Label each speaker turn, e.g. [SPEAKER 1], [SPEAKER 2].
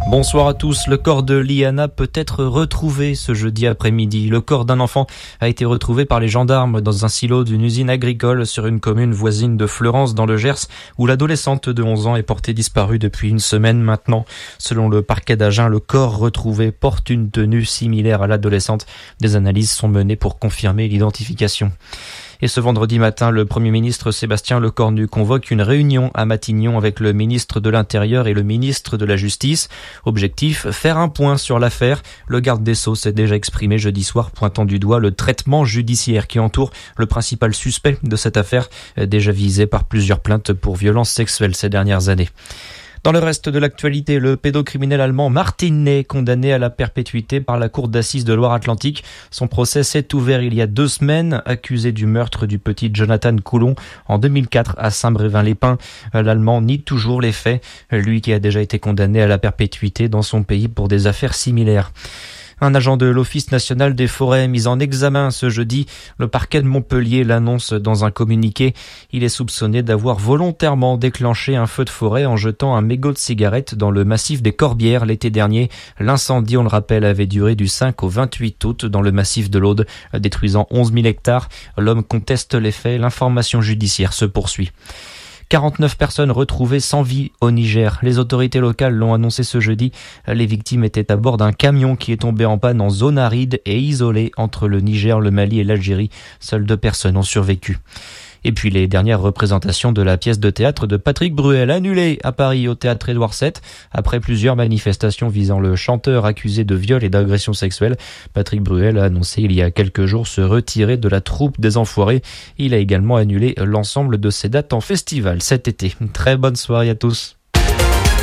[SPEAKER 1] Bonsoir à tous. Le corps de Liana peut être retrouvé ce jeudi après-midi. Le corps d'un enfant a été retrouvé par les gendarmes dans un silo d'une usine agricole sur une commune voisine de Fleurance dans le Gers, où l'adolescente de 11 ans est portée disparue depuis une semaine maintenant. Selon le parquet d'Agen, le corps retrouvé porte une tenue similaire à l'adolescente. Des analyses sont menées pour confirmer l'identification. Et ce vendredi matin, le Premier ministre Sébastien Lecornu convoque une réunion à Matignon avec le ministre de l'Intérieur et le ministre de la Justice. Objectif, faire un point sur l'affaire. Le garde des Sceaux s'est déjà exprimé jeudi soir, pointant du doigt le traitement judiciaire qui entoure le principal suspect de cette affaire, déjà visé par plusieurs plaintes pour violences sexuelles ces dernières années. Dans le reste de l'actualité, le pédocriminel allemand Martin Ney, condamné à la perpétuité par la cour d'assises de Loire-Atlantique. Son procès s'est ouvert il y a 2 semaines, accusé du meurtre du petit Jonathan Coulon en 2004 à Saint-Brévin-les-Pins. L'Allemand nie toujours les faits, lui qui a déjà été condamné à la perpétuité dans son pays pour des affaires similaires. Un agent de l'Office national des forêts mis en examen ce jeudi. Le parquet de Montpellier l'annonce dans un communiqué. Il est soupçonné d'avoir volontairement déclenché un feu de forêt en jetant un mégot de cigarette dans le massif des Corbières l'été dernier. L'incendie, on le rappelle, avait duré du 5 au 28 août dans le massif de l'Aude, détruisant 11 000 hectares. L'homme conteste les faits. L'information judiciaire se poursuit. 49 personnes retrouvées sans vie au Niger. Les autorités locales l'ont annoncé ce jeudi. Les victimes étaient à bord d'un camion qui est tombé en panne en zone aride et isolée entre le Niger, le Mali et l'Algérie. Seules 2 personnes ont survécu. Et puis les dernières représentations de la pièce de théâtre de Patrick Bruel annulée à Paris au théâtre Édouard VII après plusieurs manifestations visant le chanteur accusé de viol et d'agression sexuelle. Patrick Bruel a annoncé il y a quelques jours se retirer de la troupe des Enfoirés. Il a également annulé l'ensemble de ses dates en festival cet été. Très bonne soirée à tous.